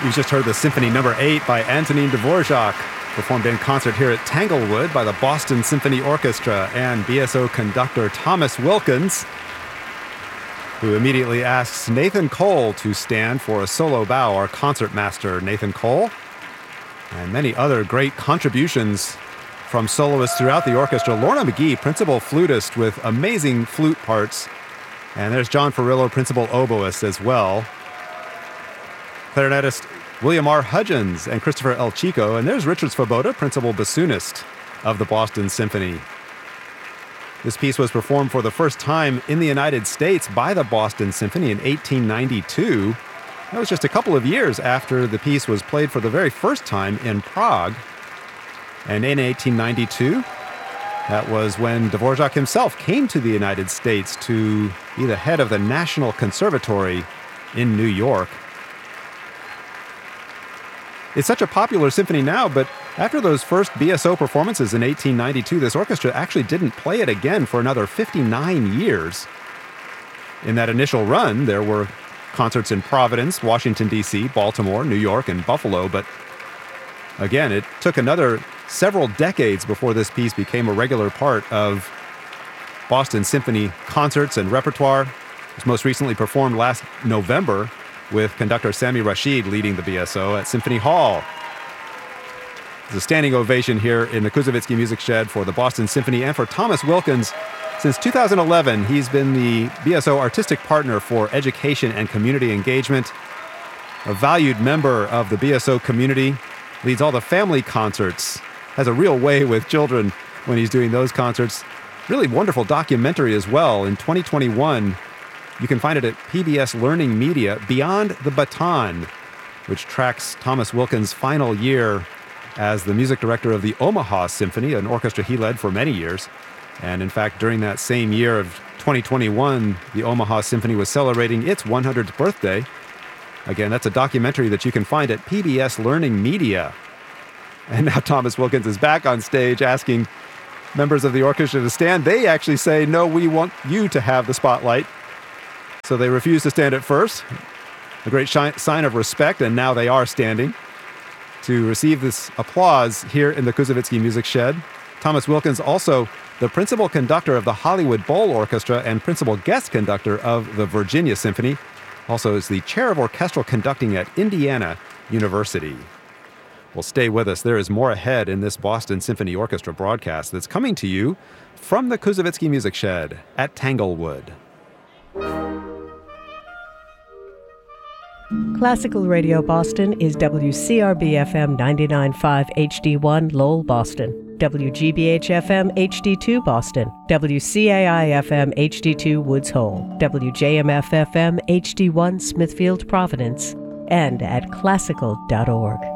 You just heard the Symphony No. 8 by Antonin Dvorak, performed in concert here at Tanglewood by the Boston Symphony Orchestra and BSO conductor Thomas Wilkins, who immediately asks Nathan Cole to stand for a solo bow, our concertmaster Nathan Cole, and many other great contributions from soloists throughout the orchestra. Lorna McGee, principal flutist with amazing flute parts, and there's John Ferrillo, principal oboist as well. Clarinetist William R. Hudgens and Christopher El Chico, and there's Richard Svoboda, principal bassoonist of the Boston Symphony. This piece was performed for the first time in the United States by the Boston Symphony in 1892. That was just a couple of years after the piece was played for the very first time in Prague. And in 1892, that was when Dvorak himself came to the United States to be the head of the National Conservatory in New York. It's such a popular symphony now, but after those first BSO performances in 1892, this orchestra actually didn't play it again for another 59 years. In that initial run, there were concerts in Providence, Washington, D.C., Baltimore, New York, and Buffalo, but again, it took another several decades before this piece became a regular part of Boston Symphony concerts and repertoire. It was most recently performed last November with conductor Sami Rashid leading the BSO at Symphony Hall. There's a standing ovation here in the Kuzovitsky Music Shed for the Boston Symphony and for Thomas Wilkins. Since 2011, he's been the BSO artistic partner for education and community engagement, a valued member of the BSO community, leads all the family concerts, has a real way with children when he's doing those concerts. Really wonderful documentary as well. In 2021, you can find it at PBS Learning Media, Beyond the Baton, which tracks Thomas Wilkins' final year as the music director of the Omaha Symphony, an orchestra he led for many years. And in fact, during that same year of 2021, the Omaha Symphony was celebrating its 100th birthday. Again, that's a documentary that you can find at PBS Learning Media. And now Thomas Wilkins is back on stage asking members of the orchestra to stand. They actually say, no, we want you to have the spotlight. So they refuse to stand at first, a great sign of respect, and now they are standing to receive this applause here in the Kuzovitsky Music Shed. Thomas Wilkins, also the principal conductor of the Hollywood Bowl Orchestra and principal guest conductor of the Virginia Symphony, also is the chair of orchestral conducting at Indiana University. Well, stay with us. There is more ahead in this Boston Symphony Orchestra broadcast that's coming to you from the Kuzovitsky Music Shed at Tanglewood. Classical Radio Boston is WCRB-FM 99.5 HD1 Lowell, Boston, WGBH-FM HD2 Boston, WCAI-FM HD2 Woods Hole, WJMF-FM HD1 Smithfield, Providence, and at classical.org.